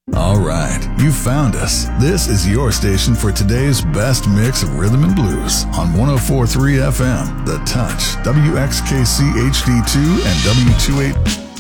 All right, you found us. This is your station for today's best mix of rhythm and blues on 104.3 FM, The Touch, WXKC HD2 and W28.